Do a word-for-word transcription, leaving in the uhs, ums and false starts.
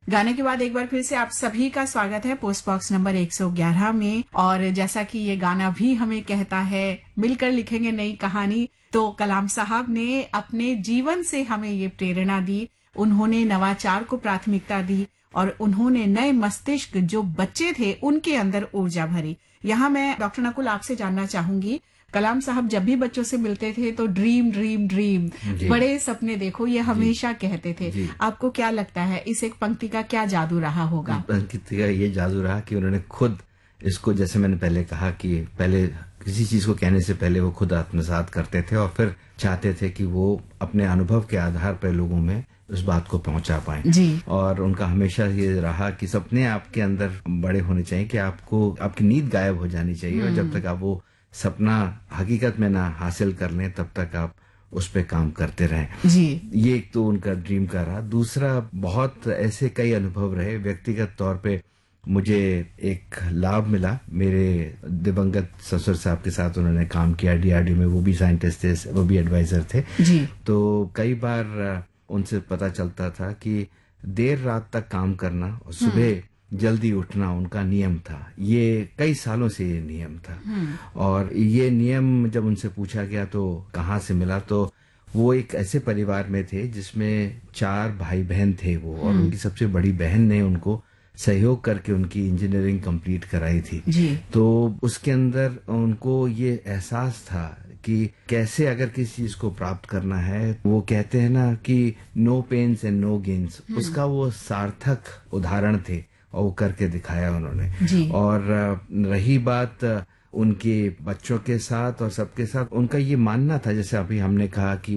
गाने के बाद एक बार फिर से आप सभी का स्वागत है पोस्ट बॉक्स नंबर एक सौ ग्यारह में। और जैसा कि ये गाना भी हमें कहता है, मिलकर लिखेंगे नई कहानी, तो कलाम साहब ने अपने जीवन से हमें ये प्रेरणा दी। उन्होंने नवाचार को प्राथमिकता दी और उन्होंने नए मस्तिष्क जो बच्चे थे उनके अंदर ऊर्जा भरी। यहाँ मैं डॉक्टर नकुल आपसे जानना चाहूंगी, कलाम साहब जब भी बच्चों से मिलते थे तो ड्रीम ड्रीम ड्रीम, बड़े सपने देखो, ये हमेशा कहते थे। आपको क्या लगता है इस एक पंक्ति का क्या जादू रहा होगा? पंक्ति का ये जादू रहा कि उन्होंने खुद इसको, जैसे मैंने पहले कहा कि पहले किसी चीज को कहने से पहले वो खुद आत्मसात करते थे और फिर चाहते थे कि वो अपने अनुभव के आधार पर लोगों में उस बात को पहुंचा पाए। जी। और उनका हमेशा ये रहा कि सपने आपके अंदर बड़े होने चाहिए, कि आपको आपकी नींद गायब हो जानी चाहिए और जब तक आप वो सपना हकीकत में ना हासिल कर लें तब तक आप उस पे काम करते रहें। जी। ये एक तो उनका ड्रीम का रहा। दूसरा, बहुत ऐसे कई अनुभव रहे व्यक्तिगत तौर पे। मुझे एक लाभ मिला, मेरे दिवंगत ससुर साहब के साथ उन्होंने काम किया डीआरडीओ में, वो भी साइंटिस्ट थे, वो भी एडवाइजर थे। जी। तो कई बार उनसे पता चलता था कि देर रात तक काम करना और सुबह जल्दी उठना उनका नियम था। ये कई सालों से ये नियम था। और ये नियम जब उनसे पूछा गया तो कहाँ से मिला, तो वो एक ऐसे परिवार में थे जिसमें चार भाई बहन थे वो, और उनकी सबसे बड़ी बहन ने उनको सहयोग करके उनकी इंजीनियरिंग कंप्लीट कराई थी। जी। तो उसके अंदर उनको ये एहसास था कि कैसे अगर किसी चीज को प्राप्त करना है, वो कहते हैं ना कि no pens and no gains, उसका वो सार्थक उदाहरण थे और वो करके दिखाया उन्होंने। जी। और रही बात उनके बच्चों के साथ और सबके साथ, उनका ये मानना था, जैसे अभी हमने कहा कि